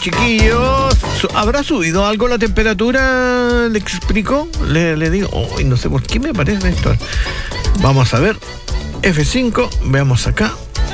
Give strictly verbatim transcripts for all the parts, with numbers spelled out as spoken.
chiquillos. ¿Habrá subido algo la temperatura? ¿Le explico? Le, le digo, oh, no sé por qué me parece esto. Vamos a ver. F cinco, veamos acá.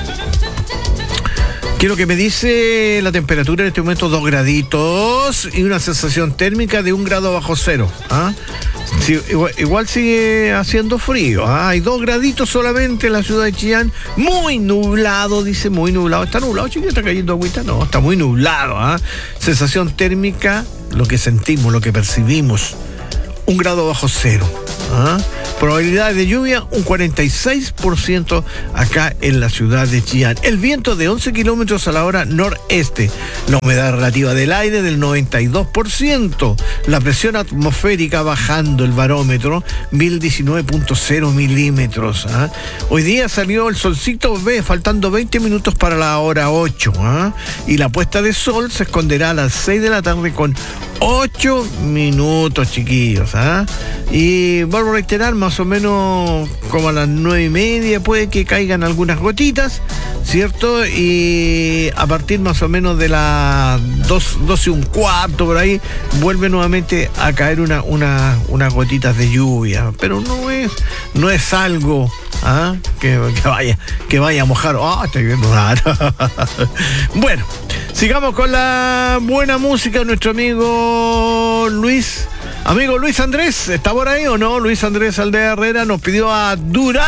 Quiero que me dice la temperatura en este momento dos graditos y una sensación térmica de un grado bajo cero. ¿Ah? Sí, igual, igual sigue haciendo frío. ¿Ah? Hay dos graditos solamente en la ciudad de Chillán. Muy nublado, dice, muy nublado. ¿Está nublado, chiquillo? ¿Está cayendo agüita? No, está muy nublado. ¿Ah? Sensación térmica, lo que sentimos, lo que percibimos. Un grado bajo cero. ¿Ah? Probabilidad de lluvia, un cuarenta y seis por ciento acá en la ciudad de Chillán. El viento de once kilómetros a la hora noreste. La humedad relativa del aire del noventa y dos por ciento. La presión atmosférica bajando el barómetro, mil diecinueve punto cero milímetros. ¿Ah? Hoy día salió el solcito, ve, faltando veinte minutos para la hora ocho. ¿Ah? Y la puesta de sol se esconderá a las seis de la tarde con ocho minutos, chiquillos. ¿Ah? Y vuelvo a reiterar, más o menos como a las nueve y media puede que caigan algunas gotitas, ¿cierto? Y a partir más o menos de las dos, doce y un cuarto por ahí, vuelve nuevamente a caer una, una, unas gotitas de lluvia. Pero no es, no es algo ¿ah? que, que vaya, que vaya a mojar. Ah, estoy viendo raro. Bueno, sigamos con la buena música de nuestro amigo Luis. Amigo Luis Andrés, ¿está por ahí o no? Luis Andrés Aldea Herrera nos pidió a Durán.